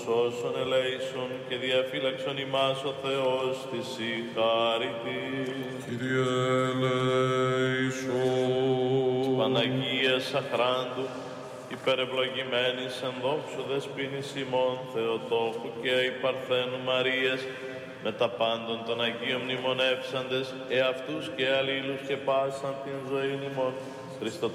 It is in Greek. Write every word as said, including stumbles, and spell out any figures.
όσων ελέησον και διαφύλαξον ημάς ο Θεός της η χάρητη. Κύριε ελέησον. Παναγίας αχράντου, υπερευλογημένης εν δόξου δεσποίνης ημών Θεοτόκου και η Παρθένου Μαρίας, με τα πάντων των Αγίων μνημονεύσαντες, εαυτούς και αλλήλους και πάσαν την ζωή ημών, Χριστό